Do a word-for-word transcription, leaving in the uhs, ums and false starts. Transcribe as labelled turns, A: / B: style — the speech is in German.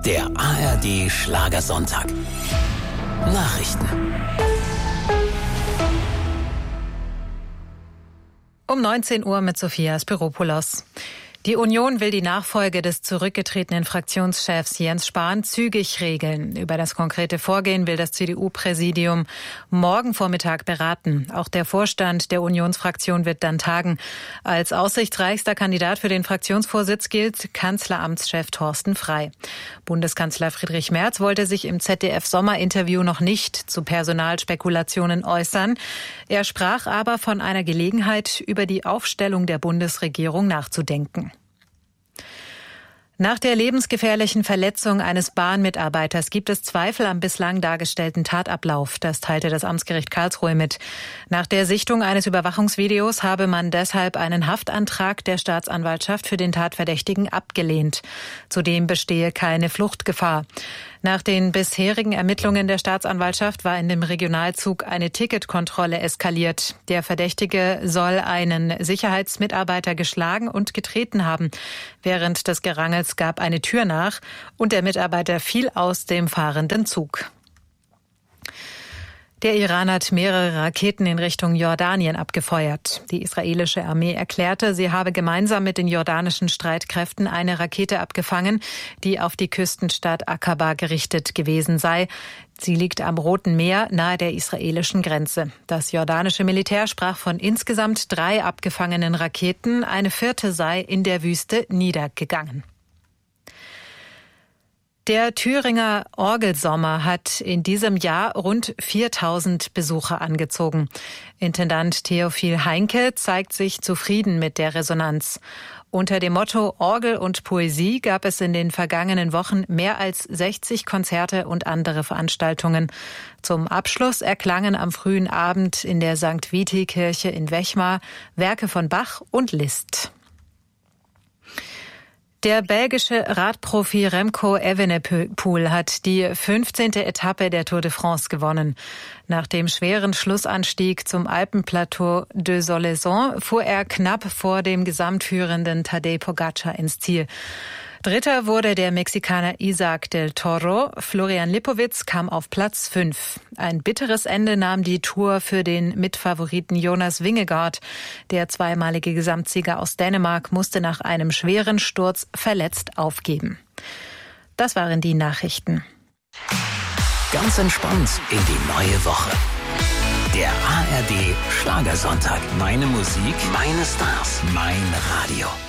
A: Der A R D Schlagersonntag. Nachrichten.
B: Um neunzehn Uhr mit Sophia Spiropoulos. Die Union will die Nachfolge des zurückgetretenen Fraktionschefs Jens Spahn zügig regeln. Über das konkrete Vorgehen will das C D U-Präsidium morgen Vormittag beraten. Auch der Vorstand der Unionsfraktion wird dann tagen. Als aussichtsreichster Kandidat für den Fraktionsvorsitz gilt Kanzleramtschef Thorsten Frey. Bundeskanzler Friedrich Merz wollte sich im Z D F-Sommerinterview noch nicht zu Personalspekulationen äußern. Er sprach aber von einer Gelegenheit, über die Aufstellung der Bundesregierung nachzudenken. Nach der lebensgefährlichen Verletzung eines Bahnmitarbeiters gibt es Zweifel am bislang dargestellten Tatablauf. Das teilte das Amtsgericht Karlsruhe mit. Nach der Sichtung eines Überwachungsvideos habe man deshalb einen Haftantrag der Staatsanwaltschaft für den Tatverdächtigen abgelehnt. Zudem bestehe keine Fluchtgefahr. Nach den bisherigen Ermittlungen der Staatsanwaltschaft war in dem Regionalzug eine Ticketkontrolle eskaliert. Der Verdächtige soll einen Sicherheitsmitarbeiter geschlagen und getreten haben. Während des Gerangels gab eine Tür nach und der Mitarbeiter fiel aus dem fahrenden Zug. Der Iran hat mehrere Raketen in Richtung Jordanien abgefeuert. Die israelische Armee erklärte, sie habe gemeinsam mit den jordanischen Streitkräften eine Rakete abgefangen, die auf die Küstenstadt Aqaba gerichtet gewesen sei. Sie liegt am Roten Meer nahe der israelischen Grenze. Das jordanische Militär sprach von insgesamt drei abgefangenen Raketen. Eine vierte sei in der Wüste niedergegangen. Der Thüringer Orgelsommer hat in diesem Jahr rund viertausend Besucher angezogen. Intendant Theophil Heinke zeigt sich zufrieden mit der Resonanz. Unter dem Motto Orgel und Poesie gab es in den vergangenen Wochen mehr als sechzig Konzerte und andere Veranstaltungen. Zum Abschluss erklangen am frühen Abend in der Sankt Viti-Kirche in Wechmar Werke von Bach und Liszt. Der belgische Radprofi Remco Evenepoel hat die fünfzehnte Etappe der Tour de France gewonnen. Nach dem schweren Schlussanstieg zum Alpenplateau de Solaison fuhr er knapp vor dem gesamtführenden Tadej Pogacar ins Ziel. Dritter wurde der Mexikaner Isaac del Toro. Florian Lipowitz kam auf Platz fünf. Ein bitteres Ende nahm die Tour für den Mitfavoriten Jonas Vingegaard. Der zweimalige Gesamtsieger aus Dänemark musste nach einem schweren Sturz verletzt aufgeben. Das waren die Nachrichten.
A: Ganz entspannt in die neue Woche. Der A R D Schlagersonntag. Meine Musik, meine Stars, mein Radio.